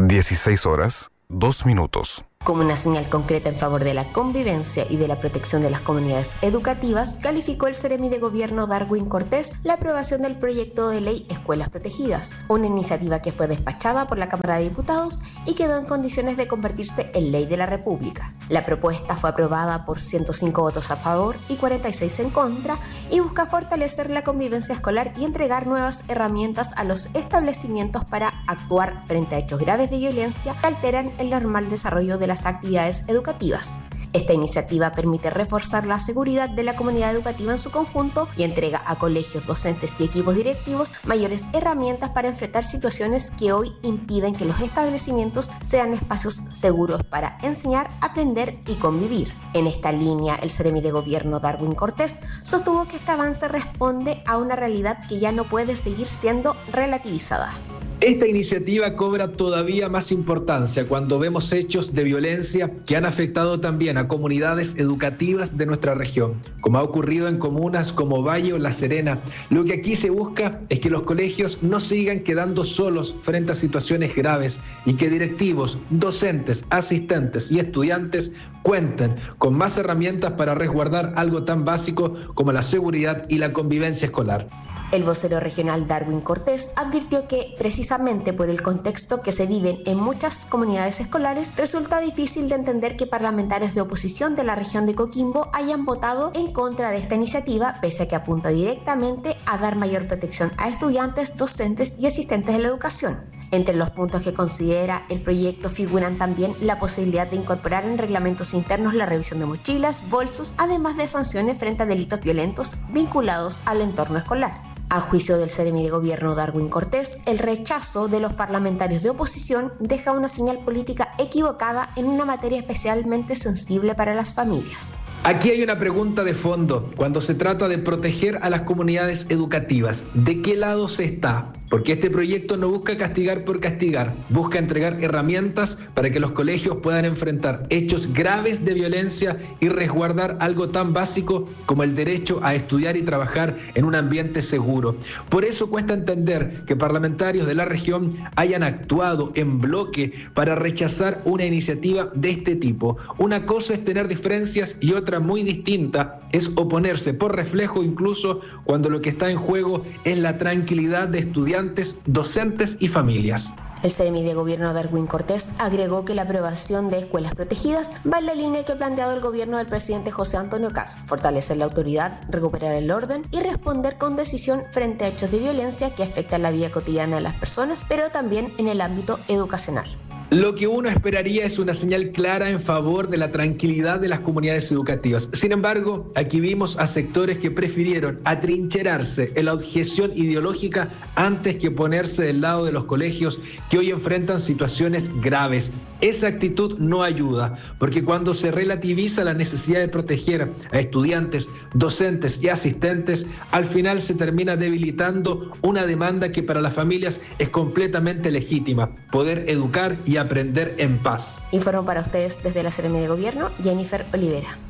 16:02. Como una señal concreta en favor de la convivencia y de la protección de las comunidades educativas, calificó el Seremi de Gobierno Darwin Cortés la aprobación del proyecto de ley Escuelas Protegidas, una iniciativa que fue despachada por la Cámara de Diputados y quedó en condiciones de convertirse en ley de la República. La propuesta fue aprobada por 105 votos a favor y 46 en contra y busca fortalecer la convivencia escolar y entregar nuevas herramientas a los establecimientos para actuar frente a hechos graves de violencia que alteran el normal desarrollo de las actividades educativas. Esta iniciativa permite reforzar la seguridad de la comunidad educativa en su conjunto y entrega a colegios, docentes y equipos directivos mayores herramientas para enfrentar situaciones que hoy impiden que los establecimientos sean espacios seguros para enseñar, aprender y convivir. En esta línea, el Seremi de Gobierno Darwin Cortés sostuvo que este avance responde a una realidad que ya no puede seguir siendo relativizada. Esta iniciativa cobra todavía más importancia cuando vemos hechos de violencia que han afectado también a comunidades educativas de nuestra región, como ha ocurrido en comunas como Valle o La Serena. Lo que aquí se busca es que los colegios no sigan quedando solos frente a situaciones graves y que directivos, docentes, asistentes y estudiantes cuenten con más herramientas para resguardar algo tan básico como la seguridad y la convivencia escolar. El vocero regional Darwin Cortés advirtió que, precisamente por el contexto que se vive en muchas comunidades escolares, resulta difícil de entender que parlamentarios de oposición de la región de Coquimbo hayan votado en contra de esta iniciativa, pese a que apunta directamente a dar mayor protección a estudiantes, docentes y asistentes de la educación. Entre los puntos que considera el proyecto figuran también la posibilidad de incorporar en reglamentos internos la revisión de mochilas, bolsos, además de sanciones frente a delitos violentos vinculados al entorno escolar. A juicio del Seremi de Gobierno Darwin Cortés, el rechazo de los parlamentarios de oposición deja una señal política equivocada en una materia especialmente sensible para las familias. Aquí hay una pregunta de fondo cuando se trata de proteger a las comunidades educativas. ¿De qué lado se está? Porque este proyecto no busca castigar por castigar, busca entregar herramientas para que los colegios puedan enfrentar hechos graves de violencia y resguardar algo tan básico como el derecho a estudiar y trabajar en un ambiente seguro. Por eso cuesta entender que parlamentarios de la región hayan actuado en bloque para rechazar una iniciativa de este tipo. Una cosa es tener diferencias y otra muy distinta es oponerse por reflejo, incluso cuando lo que está en juego es la tranquilidad de estudiantes, docentes y familias. El Seremi de Gobierno Darwin Cortés agregó que la aprobación de escuelas protegidas va en la línea que ha planteado el gobierno del presidente José Antonio Kast: fortalecer la autoridad, recuperar el orden y responder con decisión frente a hechos de violencia que afectan la vida cotidiana de las personas, pero también en el ámbito educacional. Lo que uno esperaría es una señal clara en favor de la tranquilidad de las comunidades educativas. Sin embargo, aquí vimos a sectores que prefirieron atrincherarse en la objeción ideológica antes que ponerse del lado de los colegios que hoy enfrentan situaciones graves. Esa actitud no ayuda, porque cuando se relativiza la necesidad de proteger a estudiantes, docentes y asistentes, al final se termina debilitando una demanda que para las familias es completamente legítima: poder educar y aprender en paz. Informó para ustedes desde la Seremi de Gobierno, Jennifer Olivera.